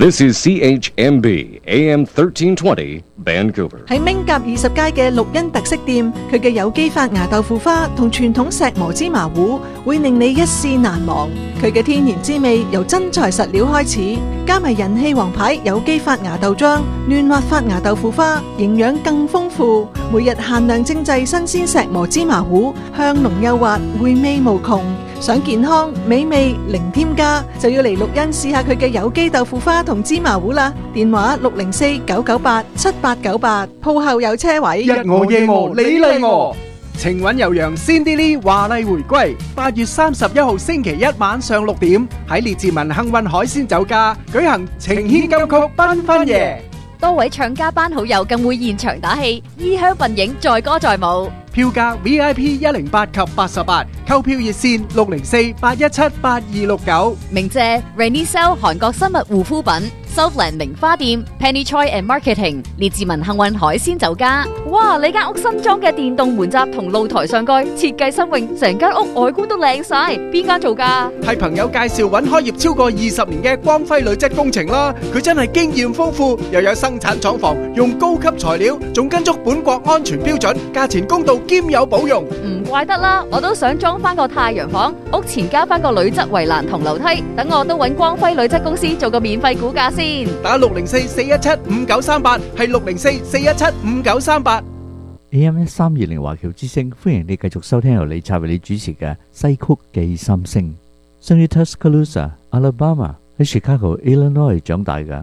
This is CHMB AM 1320 Vancouver。 喺明甲20街嘅綠茵特色店，佢嘅有機發芽豆腐花同傳統石磨芝麻糊會令你一試難忘。佢嘅天然滋味由真材實料開始，加埋人氣王牌有機發芽豆漿、嫩滑發芽豆腐花，營養更豐富。每日限量精製新鮮石磨芝麻糊，香濃幼滑，回味無窮。想健康美味零添加，就要嚟綠茵試下佢嘅有機豆腐花同芝麻糊啦。電話604-998-7898，鋪後有車位。 日我夜我你嚟我，情韻悠揚 Cindy Lee 華麗回歸。8月31號星期一晚上6點，喺列治文幸運海鮮酒家舉行情牽金曲繽紛夜。 多位唱家班好友更會現場打氣，衣香鬢影，載歌載舞。 票價 VIP 108及88，購票熱線604-817-8269。 鳴謝 Renisel 韓國生物護膚品、Southland 名花店、Penny Choi and Marketing、列治文幸運海鮮酒家。哇！你間屋新裝嘅電動門閘同露台上蓋設計新穎，成間屋外觀都靚晒。邊間做㗎？ 係朋友介紹揾開業超過20年嘅光輝鋁質工程啦。佢真係經驗豐富，又有生產廠房，用高級材料，仲跟足本國安全標準，價錢公道兼有保用。 唔怪得啦，我都想裝翻個太陽房，屋前加翻個鋁質圍欄同樓梯，等我都揾光輝鋁質公司做個免費估價先。 打604-417-5938，係604-417-5938。 AM 1320華僑之聲，歡迎你繼續收聽由李察為你主持嘅西曲記心聲。生於 Tuscaloosa、Alabama，喺 Chicago、Illinois 長大嘅。